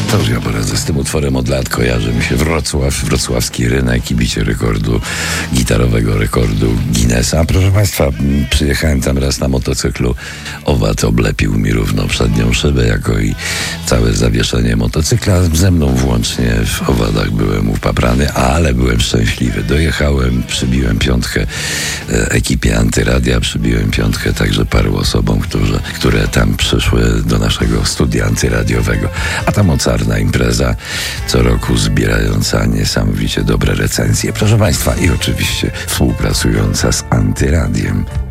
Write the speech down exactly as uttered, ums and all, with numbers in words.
To już ja poradzę z tym utworem od lat. Kojarzy mi się Wrocław, wrocławski rynek i bicie rekordu, gitarowego rekordu Guinnessa. Proszę Państwa, przyjechałem tam raz na motocyklu. Owad oblepił mi równo przednią szybę, jako i całe zawieszenie motocykla. Ze mną włącznie w owadach byłem upaprany, ale byłem szczęśliwy. Dojechałem, przybiłem piątkę e, ekipie Antyradia, przybiłem piątkę także paru osobom, którzy, które tam przyszły do naszego studia antyradiowego. A ta mocarna impreza co roku zbierająca niesamowicie dobre recenzje. Proszę Państwa, i oczywiście współpracująca z Antyradiem.